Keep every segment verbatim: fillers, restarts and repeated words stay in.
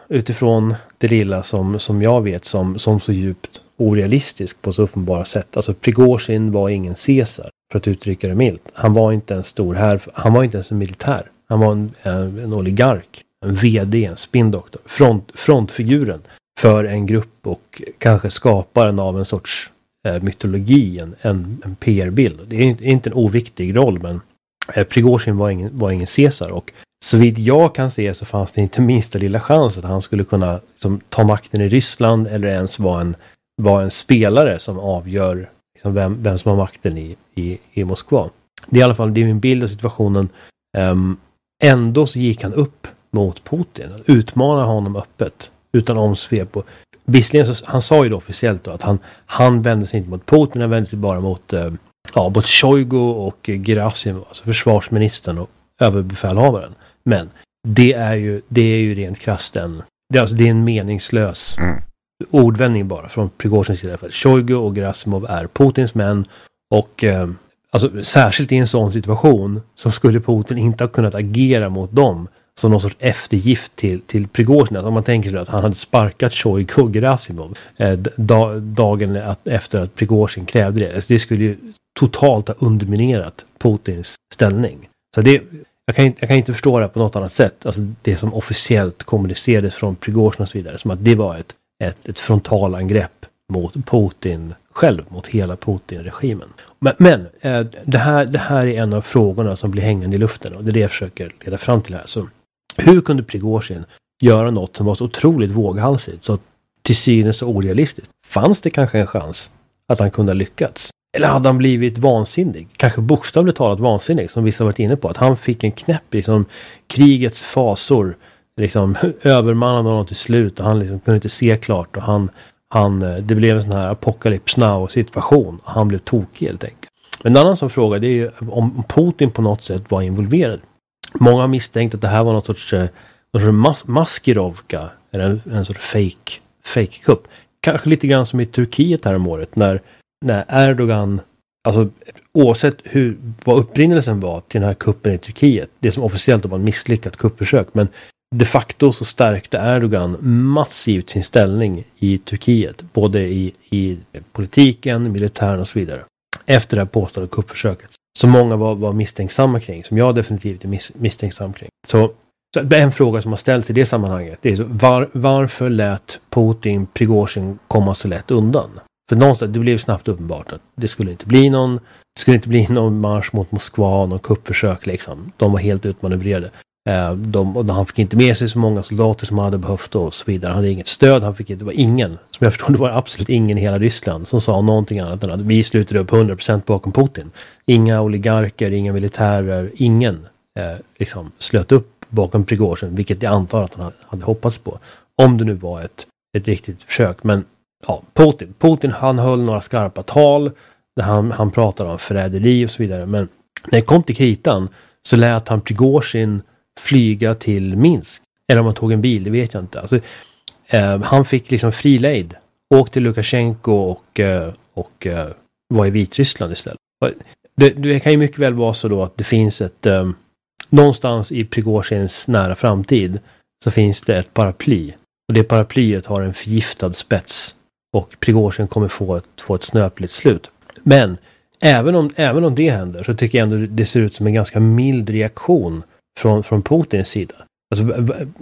utifrån det lilla som, som jag vet som, som så djupt orealistisk på så uppenbara sätt. Alltså Prigozjin var ingen Caesar, för att uttrycka det milt. Han var inte en stor här, han var inte ens en militär. Han var en, en, en oligark, en vd, en spindoktor, front, frontfiguren för en grupp och kanske skaparen av en sorts eh, mytologi, en, en, en P R-bild. Det är inte, inte en oviktig roll, men eh, Prigozjin var ingen, var ingen Caesar, och så vitt jag kan se så fanns det inte minsta lilla chans att han skulle kunna liksom, ta makten i Ryssland eller ens vara en, var en spelare som avgör liksom, vem, vem som har makten i, i, i Moskva. Det är i alla fall det är min bild av situationen. Um, ändå så gick han upp mot Putin, utmana honom öppet utan omsvep. Och visserligen så, han sa ju då officiellt då att han, han vände sig inte mot Putin, han vände sig bara mot, uh, ja, mot Shoigu och Gerasimov, alltså försvarsministern och överbefälhavaren. Men det är ju, det är ju rent krasst en, det är, alltså, det är en meningslös mm. ordvändning bara från Prigozjins sida. Shoigu och Gerasimov är Putins män, och eh, alltså, särskilt i en sån situation så skulle Putin inte ha kunnat agera mot dem som någon sorts eftergift till, till Prigozjin. Alltså, om man tänker sig att han hade sparkat Shoigu och Gerasimov eh, da, dagen att, efter att Prigozjin krävde det. Alltså, det skulle ju totalt ha underminerat Putins ställning. Så det Jag kan, inte, jag kan inte förstå det på något annat sätt. Alltså det som officiellt kommunicerades från Prigozjin och så vidare. Som att det var ett, ett, ett frontalangrepp mot Putin själv. Mot hela Putin-regimen. Men, men eh, det, här, det här är en av frågorna som blir hängande i luften. Och det är det jag försöker leda fram till här. Så hur kunde Prigozjin göra något som var så otroligt våghalsigt? Så till synes så orealistiskt. Fanns det kanske en chans att han kunde ha lyckats? Eller hade han blivit vansinnig? Kanske bokstavligt talat vansinnig, som vissa varit inne på. Att han fick en knäpp i liksom, krigets fasor. Liksom, övermannade honom till slut. Och han liksom, kunde inte se klart. Och han, han, det blev en sån här apocalypse now situation. Och han blev tokig helt enkelt. Men en annan som fråga, det är ju om Putin på något sätt var involverad. Många har misstänkt att det här var något sorts, något sorts mas- maskirovka. Eller en, en sorts fake, fake kupp. Kanske lite grann som i Turkiet här om året. När När Erdogan, alltså oavsett hur, vad upprinnelsen var till den här kuppen i Turkiet, det som officiellt var en misslyckat kuppförsök, men de facto så stärkte Erdogan massivt sin ställning i Turkiet, både i, i politiken, militären och så vidare, efter det här påstådda kuppförsöket. Så många var, var misstänksamma kring, som jag definitivt är mis, misstänksam kring. Så, så en fråga som har ställts i det sammanhanget, det är så, var, varför lät Putin Prigozjin komma så lätt undan? För någonstans, det blev snabbt uppenbart att det skulle inte bli någon, det skulle inte bli någon marsch mot Moskva, någon kuppförsök liksom. De var helt utmanövrerade. Eh, de, och han fick inte med sig så många soldater som han hade behövt och så vidare. Han hade inget stöd, han fick, det var ingen, som jag förstod, det var absolut ingen i hela Ryssland som sa någonting annat än att vi slutade upp hundra procent bakom Putin. Inga oligarker, inga militärer, ingen eh, liksom slöt upp bakom Prigozjin, vilket jag antar att han hade hoppats på. Om det nu var ett, ett riktigt försök, men ja, Putin. Putin, han höll några skarpa tal där han, han pratade om förräderi och så vidare. Men när det kom till kritan så lät han Prigozjin flyga till Minsk. Eller om han tog en bil, det vet jag inte. Alltså, eh, han fick liksom frilejd. Åkte till Lukasjenko och, eh, och eh, var i Vitryssland istället. Det, det kan ju mycket väl vara så då att det finns ett eh, någonstans i Prigozjins nära framtid så finns det ett paraply. Och det paraplyet har en förgiftad spets. Och Prigozjin kommer få ett, få ett snöpligt slut. Men även om, även om det händer så tycker jag ändå det ser ut som en ganska mild reaktion från, från Putins sida. Alltså,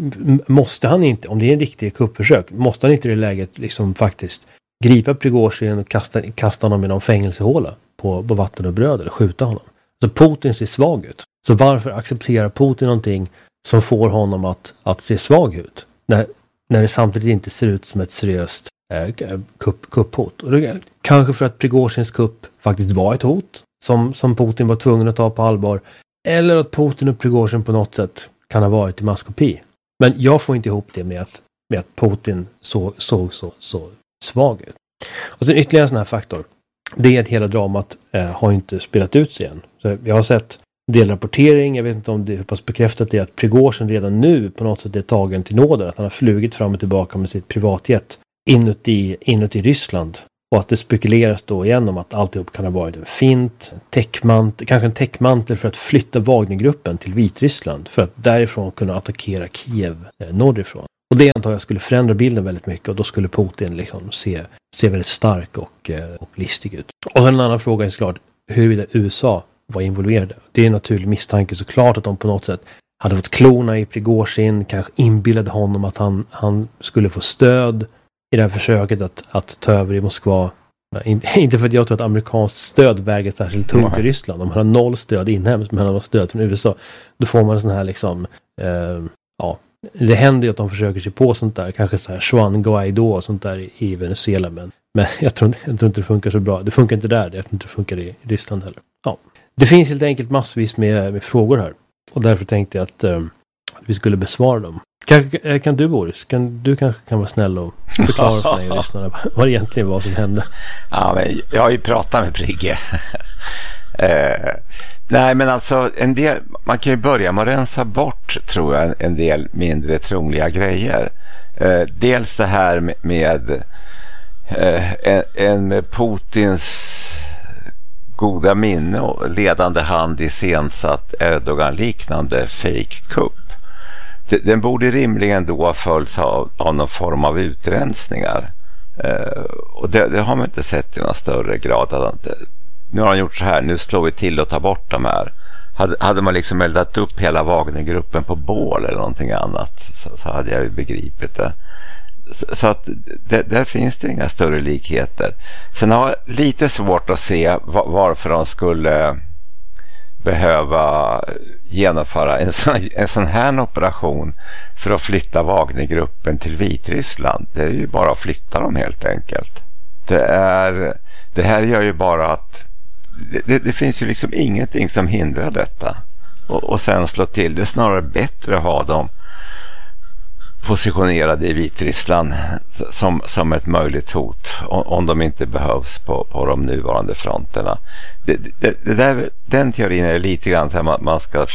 måste han inte, om det är en riktig kuppförsök, måste han inte i det läget liksom faktiskt gripa Prigozjin och kasta, kasta honom i någon fängelsehåla på, på vatten och bröd eller skjuta honom. Så Putin ser svag ut. Så varför accepterar Putin någonting som får honom att, att se svag ut? När, när det samtidigt inte ser ut som ett seriöst eh, kupp, kupphot. Och det, kanske för att Prigozjins kupp faktiskt var ett hot som, som Putin var tvungen att ta på allvar. Eller att Putin och Prigozjin på något sätt kan ha varit i maskopi. Men jag får inte ihop det med att, med att Putin såg så, så, så svag ut. Och sen ytterligare en sån här faktor. Det är att hela dramat eh, har inte spelat ut sig än. Så jag har sett delrapportering, jag vet inte om det är hur pass bekräftat det är att Prigozjin redan nu på något sätt är tagen till nåden. Att han har flugit fram och tillbaka med sitt privatjet inuti, inuti Ryssland. Och att det spekuleras då igen om att alltihop kan ha varit en fint, en täckmantel, kanske en täckmantel för att flytta Wagnergruppen till Vitryssland. För att därifrån kunna attackera Kiev eh, norrifrån. Och det antar jag skulle förändra bilden väldigt mycket och då skulle Putin liksom se, se väldigt stark och, och listig ut. Och sen en annan fråga är såklart huruvida U S A var involverade. Det är en naturlig misstanke såklart att de på något sätt hade fått klona i Prigozjin, kanske inbillade honom att han, han skulle få stöd i det här försöket att, att ta över i Moskva. Inte för att jag tror att amerikanskt stöd väger särskilt tungt mm. i Ryssland. Om man har noll stöd inhemskt men man har stöd från U S A, då får man en sån här liksom eh, ja, det händer ju att de försöker sig på sånt där, kanske så här Juan Guaido och sånt där i, i Venezuela, men, men jag, tror, jag tror inte det funkar så bra. Det funkar inte där, jag tror inte det funkar i, i Ryssland heller. Ja. Det finns helt enkelt massvis med, med frågor här och därför tänkte jag att, um, att vi skulle besvara dem. Kan, kan du, Boris, kan, du kanske kan vara snäll och förklara för mig och lyssnarna vad det egentligen var som hände? Ja, men jag har ju pratat med Brigge. eh, nej, men alltså en del, man kan ju börja med att rensa bort, tror jag, en del mindre troliga grejer. Eh, dels det här med, med eh, en, en med Putins goda minne och ledande hand iscensatt Erdogan-liknande fake-kupp. Den borde rimligen då ha följts av, av någon form av utrensningar. Eh, och det, det har man inte sett i någon större grad. Att, nu har de gjort så här, nu slår vi till och tar bort de här. Hade, hade man liksom eldat upp hela Wagnergruppen på bål eller någonting annat, så, så hade jag ju begripit det. Så, så att det, där finns det inga större likheter. Sen har jag lite svårt att se var, varför de skulle behöva genomföra en sån, en sån här operation för att flytta Wagnergruppen till Vitryssland. Det är ju bara att flytta dem helt enkelt. Det, är, det här gör ju bara att det, det finns ju liksom ingenting som hindrar detta. Och, och sen slå till. Det är snarare bättre att ha dem positionerade i Vitryssland som, som ett möjligt hot om, om de inte behövs på, på de nuvarande fronterna. Det, det, det där, den teorin är lite grann så här man, man ska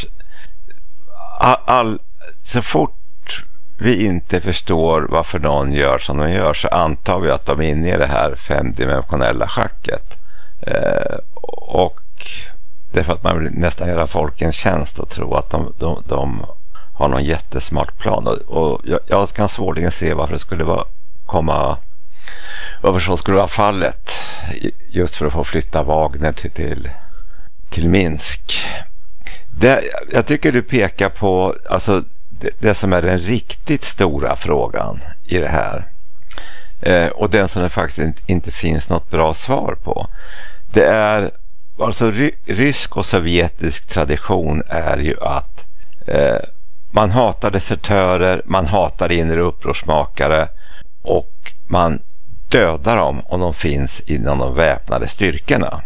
all, all, så fort vi inte förstår varför någon gör som de gör så antar vi att de är inne i det här femdimensionella schacket. Eh, och det är för att man vill nästan göra folk en tjänst och tro att de, de, de har någon jättesmart plan och, och jag, jag kan svårligen se varför det skulle vara komma varför så skulle vara fallet just för att få flytta Wagner till, till, till Minsk. Det, jag tycker du pekar på alltså det, det som är den riktigt stora frågan i det här eh, och den som det faktiskt inte, inte finns något bra svar på. Det är alltså ry, rysk och sovjetisk tradition är ju att eh, man hatar desertörer, man hatar inre upprorsmakare och man dödar dem om de finns inom de väpnade styrkorna.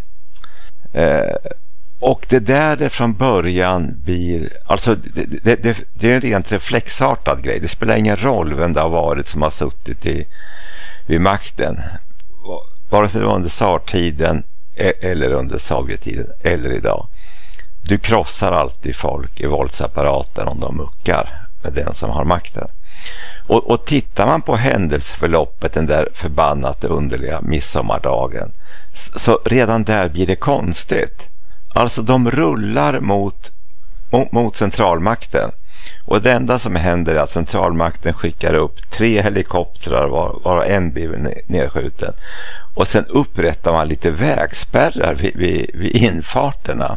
Eh, och det där det från början blir, alltså det, det, det, det är en rent reflexartad grej. Det spelar ingen roll vem det har varit som har suttit i, vid makten. Vare sig det var under tsartiden eller under Sovjettiden eller idag. Du krossar alltid folk i våldsapparaten om de muckar med den som har makten. Och, och tittar man på händelseförloppet den där förbannat underliga midsommardagen så, så redan där blir det konstigt. Alltså de rullar mot, mot, mot centralmakten och det enda som händer är att centralmakten skickar upp tre helikoptrar var, var en blir nedskjuten och sen upprättar man lite vägspärrar vid, vid, vid infarterna.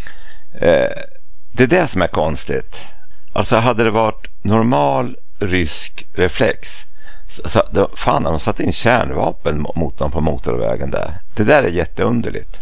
Det är det som är konstigt. Alltså hade det varit normal rysk reflex så, så då, fan har de satt in kärnvapen mot dem på motorvägen där. Det där är jätteunderligt.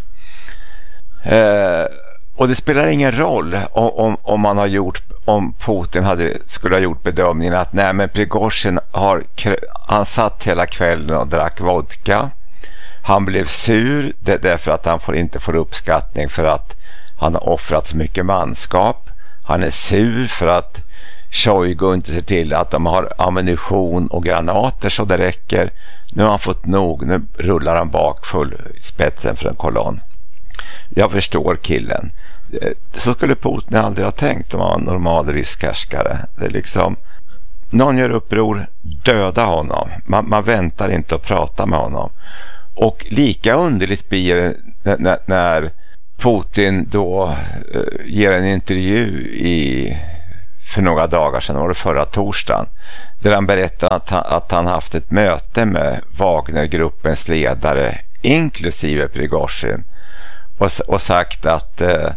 Eh, och det spelar ingen roll om, om, om man har gjort om Putin hade, skulle ha gjort bedömningen att nej men Prigozjin har han satt hela kvällen och drack vodka. Han blev sur därför att han får, inte får uppskattning för att han har offrat så mycket manskap. Han är sur för att Shoigu inte ser till att de har ammunition och granater så det räcker. Nu har han fått nog. Nu rullar han bakfull i spetsen för en kolonn. Jag förstår killen. Så skulle Putin aldrig ha tänkt om han var en normal rysk härskare. Det är liksom, någon gör uppror, döda honom. Man, man väntar inte att prata med honom. Och lika underligt blir det när, när Putin då uh, ger en intervju i, för några dagar sedan, var det förra torsdagen, där han berättar att han, att han haft ett möte med Wagnergruppens ledare inklusive Prigozjin och, och sagt att eh,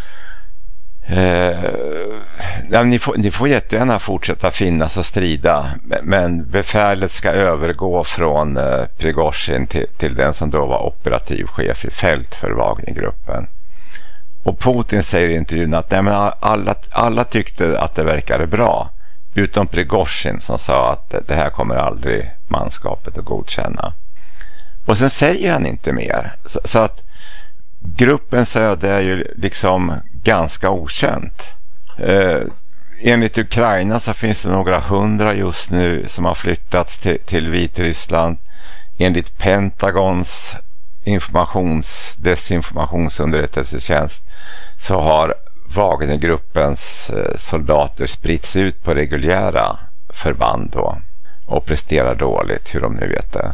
eh, ja, ni, får, ni får jättegärna fortsätta finnas och strida, men befälet ska övergå från eh, Prigozjin till, till den som då var operativ chef i fält för Wagnergruppen. Och Putin säger i intervjun att nej, men alla, alla tyckte att det verkade bra, utom Prigozjin som sa att det här kommer aldrig manskapet att godkänna. Och sen säger han inte mer. Så, så att gruppens öde är ju liksom ganska okänt. Eh, enligt Ukraina så finns det några hundra just nu som har flyttats till, till Vitryssland. Enligt Pentagons informations, desinformationsunderrättelsetjänst så har Wagnergruppens soldater spritts ut på reguljära förband då och presterar dåligt, hur de nu vet det.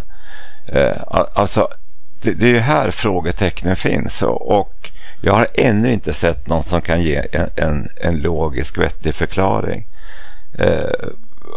Alltså det, det är ju här frågetecknen finns, och, och jag har ännu inte sett någon som kan ge en, en, en logisk vettig förklaring. Eh,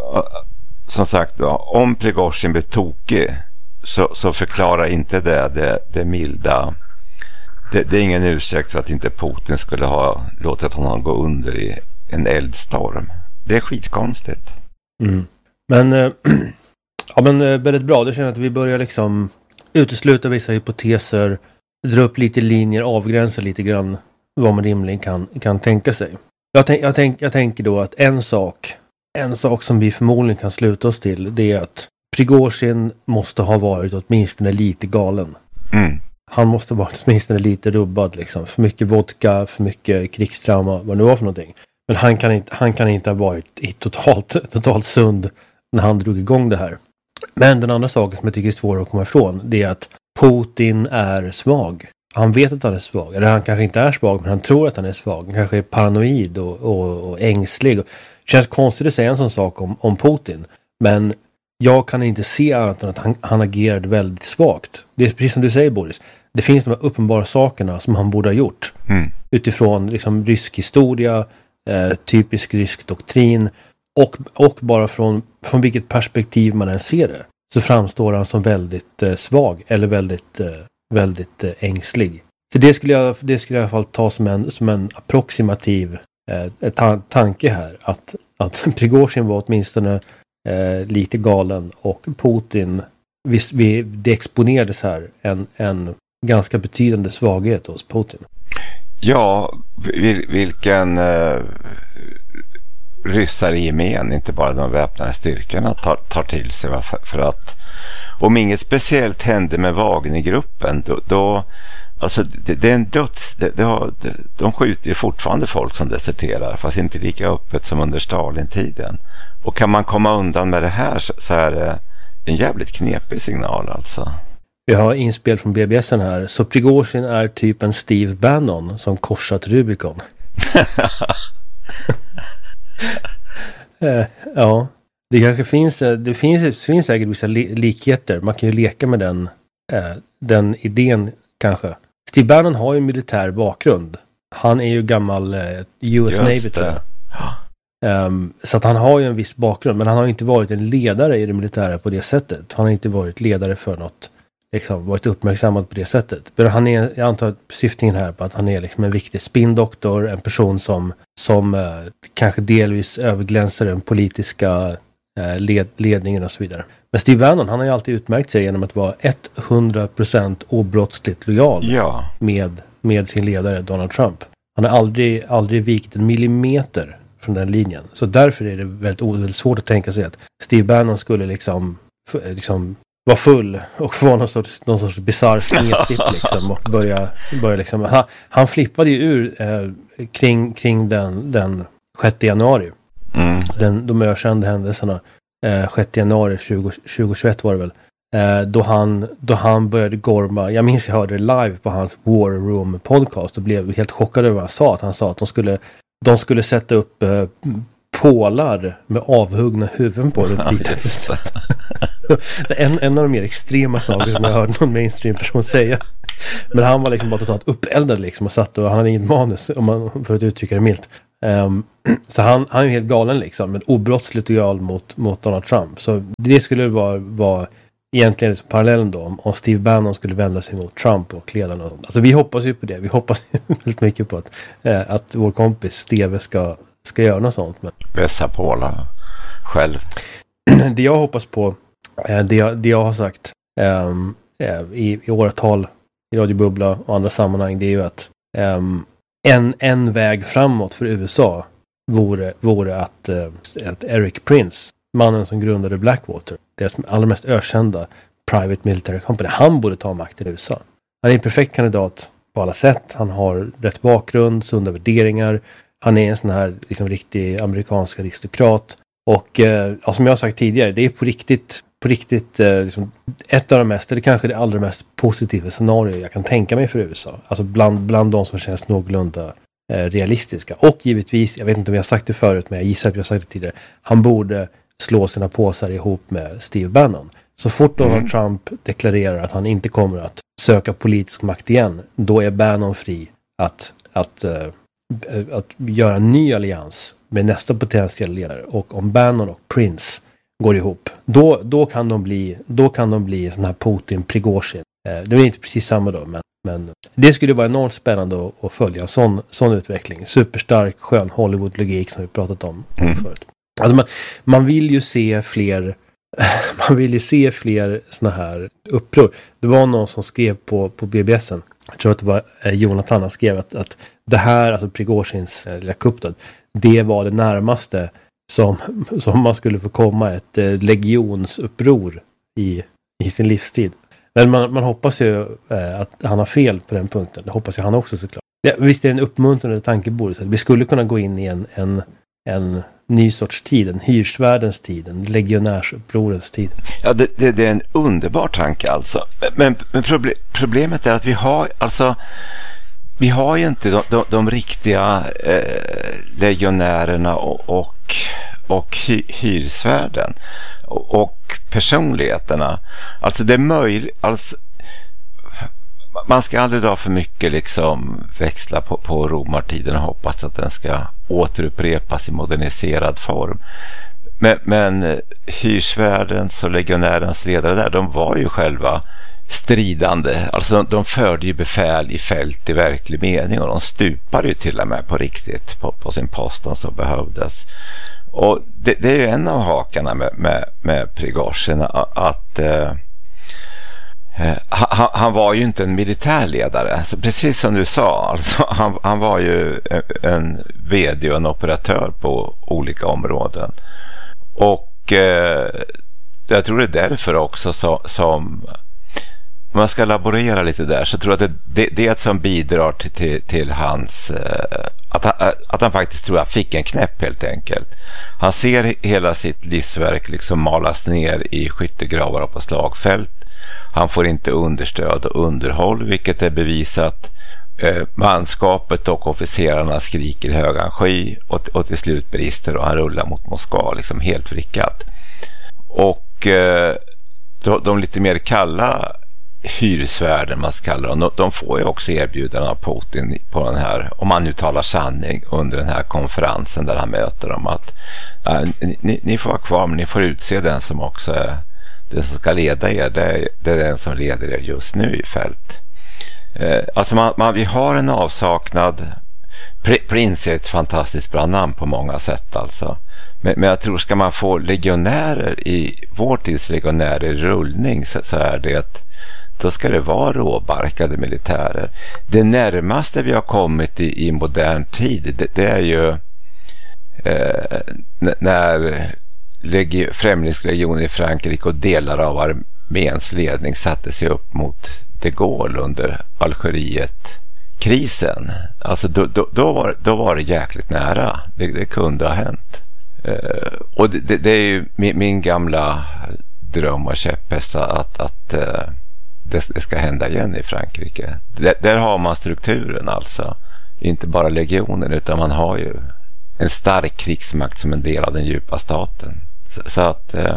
som sagt då, om Prigozjin blir tokig så, så förklarar inte det det, det milda. Det, det är ingen ursäkt för att inte Putin skulle ha låtit honom gå under i en eldstorm. Det är skitkonstigt. Mm. Men äh, ja, men äh, väldigt bra. Det känns att vi börjar liksom utesluta vissa hypoteser, dra upp lite linjer, avgränsa lite grann vad man rimligen kan, kan tänka sig. Jag, tänk, jag, tänk, jag tänker då att en sak, en sak som vi förmodligen kan sluta oss till, det är att Prigozjin måste ha varit åtminstone lite galen. Mm. Han måste ha varit åtminstone lite rubbad liksom. För mycket vodka, för mycket krigstrauma, vad det var för någonting. Men han kan inte, han kan inte ha varit i totalt, totalt sund när han drog igång det här. Men den andra saken som jag tycker är svår att komma ifrån, det är att Putin är svag. Han vet att han är svag. Eller han kanske inte är svag, men han tror att han är svag. Han kanske är paranoid och, och, och ängslig. Det känns konstigt att säga en sån sak om, om Putin. Men jag kan inte se annat än att han, han agerade väldigt svagt. Det är precis som du säger, Boris. Det finns de här uppenbara sakerna som han borde ha gjort. Mm. Utifrån liksom, rysk historia, eh, typisk rysk doktrin. Och, och bara från, från vilket perspektiv man än ser det. Så framstår han som väldigt eh, svag. Eller väldigt, eh, väldigt eh, ängslig. Så det skulle, jag, det skulle jag i alla fall ta som en, som en approximativ eh, ta- tanke här. Att, att Prigozjin var åtminstone Eh, lite galen, och Putin vi, vi, det exponerades här en, en ganska betydande svaghet hos Putin. Ja, vil, vilken eh, ryssar i gemen, inte bara de väpnade styrkorna, tar, tar till sig. För, för att om inget speciellt hände med Wagnergruppen då, då alltså det, det är en döds det, det har, det, de skjuter ju fortfarande folk som deserterar, fast inte lika öppet som under Stalin-tiden. Och kan man komma undan med det här så, så är det en jävligt knepig signal alltså. Vi har inspel från B B S här. Så Prigozjin är typ en Steve Bannon som korsat Rubicon. eh, ja, det kanske finns, det finns, det finns säkert vissa li- likheter. Man kan ju leka med den, eh, den idén kanske. Steve Bannon har ju militär bakgrund. Han är ju gammal eh, U S Navy tror jag. Um, så att han har ju en viss bakgrund, men han har inte varit en ledare i det militära på det sättet. Han har inte varit ledare för något, liksom varit uppmärksammad på det sättet. Men han är, jag antar syftningen här på att han är liksom en viktig spindoktor, en person som, som uh, kanske delvis överglänser den politiska uh, led, ledningen och så vidare. Men Steve Bannon, han har ju alltid utmärkt sig genom att vara hundra procent obrottsligt lojal ja. med, med sin ledare Donald Trump. Han har aldrig, aldrig vikit en millimeter från den linjen. Så därför är det väldigt, väldigt svårt att tänka sig att Steve Bannon skulle liksom, liksom vara full och vara någon sorts, någon sorts bizarr snedtipp liksom och börja, börja liksom, han, han flippade ju ur eh, kring, kring den, den sjätte januari. Mm. Den, de ökända händelserna eh, sjätte januari tjugo tjugoett var det väl. Eh, då, han, då han började gorma, jag minns jag hörde det live på hans War Room podcast och blev helt chockad över vad han sa. Att han sa att de skulle De skulle sätta upp eh, pålar med avhuggna huvuden på runt Vita huset. en, en av de mer extrema saker som jag hörde någon mainstream-person säga. Men han var liksom bara totalt uppeldad liksom och satt och han hade inget manus om man, för att uttrycka det milt. Um, så han, han är ju helt galen liksom, men obrottsligt lojal mot, mot Donald Trump. Så det skulle vara, vara egentligen liksom parallellen då, om, om Steve Bannon skulle vända sig mot Trump och ledarna och sånt. Alltså vi hoppas ju på det. Vi hoppas ju väldigt mycket på att, eh, att vår kompis Steve ska, ska göra något sånt. Men... Vässa Påla själv. Det jag hoppas på, eh, det, jag, det jag har sagt eh, i, i åratal i Radio Bubbla och andra sammanhang, det är ju att eh, en, en väg framåt för U S A vore, vore att, eh, att Eric Prince, mannen som grundade Blackwater, deras allra mest ökända private military company, han borde ta makten i U S A. Han är en perfekt kandidat på alla sätt. Han har rätt bakgrund, sunda värderingar. Han är en sån här liksom, riktig amerikansk aristokrat. Och eh, ja, som jag har sagt tidigare, det är på riktigt, på riktigt eh, liksom, ett av de mest, eller kanske det allra mest positiva scenario jag kan tänka mig för U S A. Alltså bland, bland de som känns någorlunda eh, realistiska. Och givetvis, jag vet inte om jag har sagt det förut, men jag gissar att jag har sagt det tidigare, han borde slå sina påsar ihop med Steve Bannon. Så fort Donald mm. Trump deklarerar att han inte kommer att söka politisk makt igen, då är Bannon fri att, att, uh, att göra en ny allians med nästa potentiella ledare. Och om Bannon och Prince går ihop, då, då kan de bli då kan de bli sån här Putin-Prigozhin. Uh, det är inte precis samma då, men, men det skulle vara enormt spännande att, att följa sån, sån utveckling. Superstark, skön Hollywood-logik som vi pratat om mm. förut. Alltså man, man vill ju se fler man vill ju se fler såna här uppror. Det var någon som skrev på, på B B S, jag tror att det var eh, Jonathan, han skrev att, att det här, alltså Prigozhins eh, lilla kupp då, det var det närmaste som, som man skulle få komma ett eh, legionsuppror i, i sin livstid. Men man, man hoppas ju eh, att han har fel på den punkten. Det hoppas jag han också såklart. Ja, visst är det en uppmuntrande tankebord. Så vi skulle kunna gå in i en, en, en ny sorts tid, en hyrsvärdens tid, en legionärsupprorens tid. Ja, det, det, det är en underbar tanke alltså. Men, men proble- problemet är att vi har alltså vi har ju inte de, de, de riktiga eh, legionärerna och, och, och hy, hyrsvärden och, och personligheterna. Alltså det är möjligt, alltså man ska aldrig dra för mycket liksom växla på, på romartiden och hoppas att den ska återupprepas i moderniserad form. Men, men hyrsvärdens och legionärens ledare där, de var ju själva stridande. Alltså de, de förde ju befäl i fält i verklig mening och de stupade ju till och med på riktigt på, på sin posten som behövdes. Och det, det är ju en av hakarna med, med, med Prigozhin att, att eh, Han, han var ju inte en militärledare, alltså precis som du sa, alltså han, han var ju en vd och en operatör på olika områden. Och eh, jag tror det är därför också så, som man ska laborera lite där, så tror jag att det, det, det som bidrar till, till, till hans eh, att, han, att han faktiskt tror jag fick en knäpp helt enkelt. Han ser hela sitt livsverk liksom malas ner i skyttegravar och på slagfält. Han får inte understöd och underhåll, vilket är bevisat. Eh, manskapet och officerarna skriker högan sky och, och till slut brister och han rullar mot Moskva liksom helt vrickat. Och eh, de, de lite mer kalla hyresvärden, man ska kalla dem, de, de får ju också erbjudanden av Putin på den här, om man nu talar sanning, under den här konferensen där han möter dem att äh, ni, ni får vara kvar, men ni får utse den som också är det som ska leda er, det är, det är den som leder er just nu i fält. Eh, alltså man, man, vi har en avsaknad. Pr- Prince är ett fantastiskt bra namn på många sätt alltså. Men, men jag tror ska man få legionärer i vår tids legionärer i rullning så, så är det att då ska det vara råbarkade militärer. Det närmaste vi har kommit i, i modern tid det, det är ju eh, n- när Legi- främlingslegionen i Frankrike och delar av arméns ledning satte sig upp mot de Gaulle under Algeriet-krisen. Alltså då, då, då, var, då var det jäkligt nära. Det, det kunde ha hänt. Uh, och det, det är ju min, min gamla dröm och käpphäst att, att uh, det, det ska hända igen i Frankrike. D- där har man strukturen alltså. Inte bara legionen utan man har ju en stark krigsmakt som en del av den djupa staten. Så, så att eh,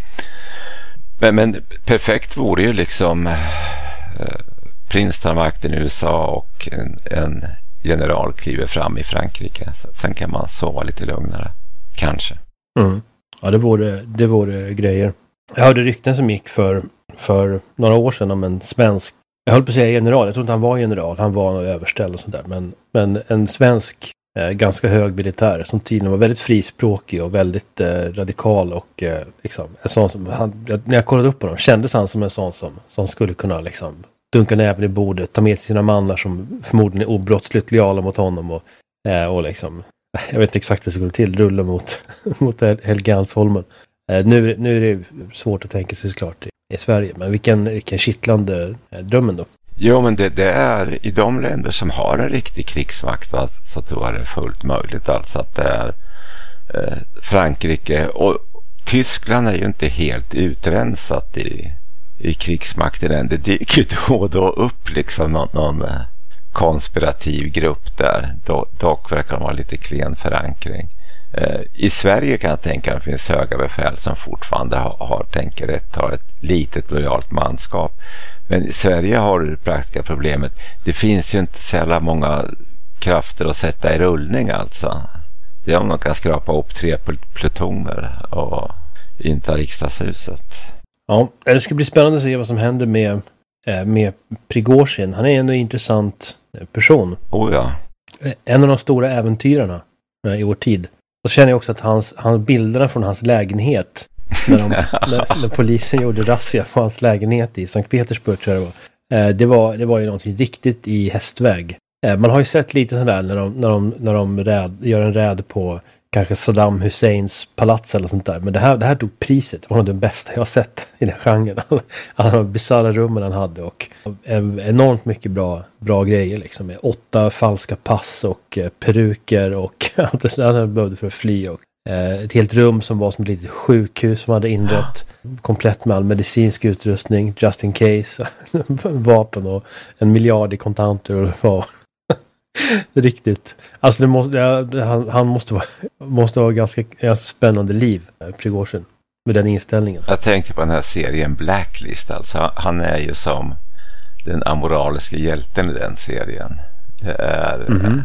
men, men perfekt vore ju liksom eh, prins tar makten i U S A och en, en general kliver fram i Frankrike. Så sen kan man sova lite lugnare. Kanske. Mm. Ja, det vore, det vore grejer. Jag hörde rykten som gick för, för några år sedan om en svensk, jag höll på att säga general, jag tror inte han var general, han var överställd och sånt där. Men, men en svensk eh, ganska hög militär som tydligen var väldigt frispråkig och väldigt eh, radikal och eh, liksom, en sån som, han, när jag kollade upp på honom kändes han som en sån som, som skulle kunna liksom dunka näven i bordet, ta med sig sina mannar som förmodligen är obrottsligt lojala mot honom och, eh, och liksom, jag vet inte exakt hur det skulle gå till, rulla mot, mot Helgeandsholmen. Eh, nu, nu är det svårt att tänka sig såklart i, i Sverige, men vilken, vilken kittlande eh, drömmen då. Jo, men det, det är i de länder som har en riktig krigsmakt, va, så tror jag det är fullt möjligt. Alltså att det är eh, Frankrike och Tyskland är ju inte helt utrensat i, i krigsmakten än. Det dyker ju då och då upp liksom någon, någon eh, konspirativ grupp där. Do, dock verkar de ha lite klen förankring. Eh, I Sverige kan jag tänka att det finns höga befäl som fortfarande har, har tänker rätt, har ett litet lojalt manskap. Men i Sverige har du det praktiska problemet. Det finns ju inte så jävla många krafter att sätta i rullning alltså. Det är om de kan skrapa upp tre plutoner och inta riksdagshuset. Ja, det ska bli spännande att se vad som händer med, med Prigozhin. Han är ändå en intressant person. Oh ja. En av de stora äventyrarna i vår tid. Och så känner jag också att hans, hans bilderna från hans lägenhet när, de, när, när polisen gjorde razzia på hans lägenhet i Sankt Petersburg tror jag det var. Det var, det var ju någonting riktigt i hästväg. Man har ju sett lite sådär när de, när de, när de räd, gör en räd på kanske Saddam Husseins palats eller sånt där. Men det här, det här tog priset. Det var nog det bästa jag har sett i den genren. Alla de bisarra rummen han hade och enormt mycket bra, bra grejer liksom. Med åtta falska pass och eh, peruker och allt det där han behövde för att fly. Och, eh, ett helt rum som var som ett litet sjukhus som hade inrett komplett med all medicinsk utrustning, just in case, vapen och en miljard i kontanter och det var riktigt. Alltså det måste, det, han, han måste vara måste vara ganska, ganska spännande liv, Prigozhin, med den inställningen. Jag tänkte på den här serien Blacklist. Alltså, han är ju som den amoraliska hjälten i den serien. Det är mm-hmm.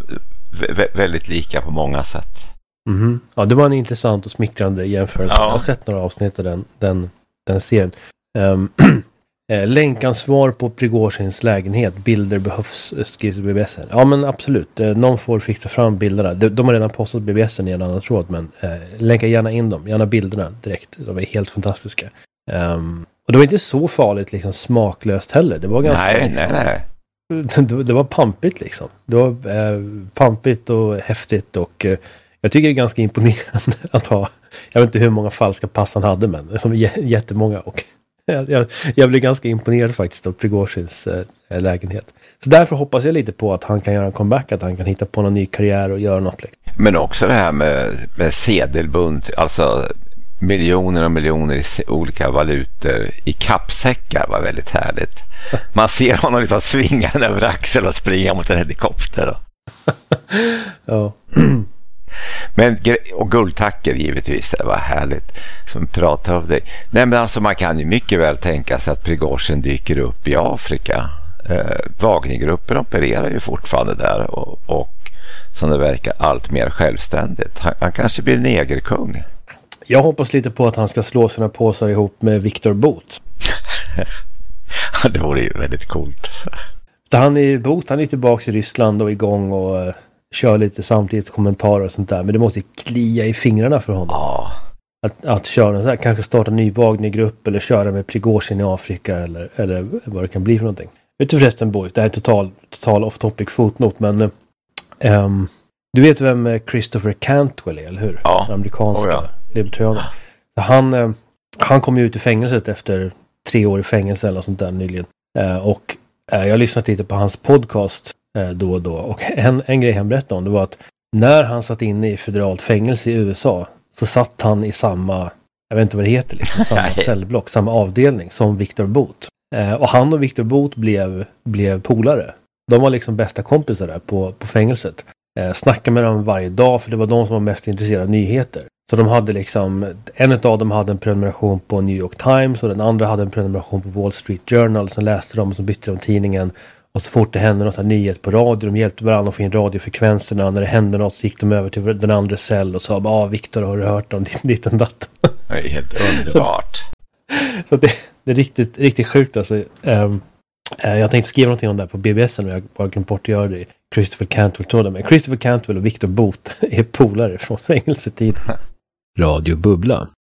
vä- väldigt lika på många sätt. Mm-hmm. Ja, det var en intressant och smickrande jämförelse. Ja. Jag har sett några avsnitt av den, den, den serien. Um, Eh, länkansvar på Prigozhins lägenhet. Bilder behövs, skrivs i B B S. Ja men absolut. Eh, någon får fixa fram bilderna. De, de har redan postat B B S i en annan tråd. Men eh, länka gärna in dem. Gärna bilderna direkt. De är helt fantastiska. Um, och det var inte så farligt liksom smaklöst heller. Det var ganska... Nej, liksom, nej, nej. Det, det var pampigt liksom. Det var eh, pampigt och häftigt. Och eh, jag tycker det är ganska imponerande att ha... Jag vet inte hur många falska pass han hade. Men som j- jättemånga och... Jag, jag blev ganska imponerad faktiskt av Prigozhins äh, lägenhet. Så därför hoppas jag lite på att han kan göra en comeback, att han kan hitta på någon ny karriär och göra något. Liksom. Men också det här med, med sedelbunt, alltså miljoner och miljoner i olika valutor i kappsäckar var väldigt härligt. Man ser honom liksom svinga den över axeln och springa mot en helikopter. Då. Ja. Men, och guldtacker givetvis, det var härligt som pratar av dig. Nej men alltså man kan ju mycket väl tänka sig att Prigozhin dyker upp i Afrika. Eh, Wagnergruppen opererar ju fortfarande där och, och som det verkar allt mer självständigt. Han, han kanske blir negerkung. Jag hoppas lite på att han ska slå sina påsar ihop med Viktor Bout. Det vore ju väldigt coolt. Han är Bout, han är tillbaka i Ryssland och igång och uh, kör lite samtidigt kommentarer och sånt där. Men det måste klia i fingrarna för honom. Ja. Att, att köra så här, kanske starta en ny Wagnergrupp eller köra med Prigozhin i Afrika eller, eller vad det kan bli för någonting. Vet du förresten Boris, det här är total, total off topic fotnot, men um, du vet vem Christopher Cantwell är, eller hur? Ja. Den amerikanska oh, ja. libertarianen. Han, uh, han kom ju ut i fängelset efter tre år i fängelse eller sånt där nyligen. Uh, och uh, jag har lyssnat lite på hans podcast uh, då och då. Och en, en grej han berättade om det var att när han satt inne i federalt fängelse i U S A så satt han i samma, jag vet inte vad det heter, liksom, samma cellblock, samma avdelning som Viktor Bout. Eh, och han och Viktor Bout blev, blev polare. De var liksom bästa kompisar där på, på fängelset. Eh, snackade med dem varje dag för det var de som var mest intresserade av nyheter. Så de hade liksom, en av dem hade en prenumeration på New York Times och den andra hade en prenumeration på Wall Street Journal. Som läste dem och som bytte de tidningen. Och så fort det hände något så här nyhet på radio, de hjälpte varandra att få in radiofrekvenserna. När det hände något så gick de över till den andra cell och sa, ja ah, Viktor, har du hört om ditt och datt? Det är helt underbart. Så, så det, det är riktigt, riktigt sjukt alltså. Um, uh, jag tänkte skriva någonting om det här på B B S och jag bara glömt bort att göra det. Christopher Cantwell tog det med. Christopher Cantwell och Victor Boot är polare från fängelsetid. Radio Bubbla.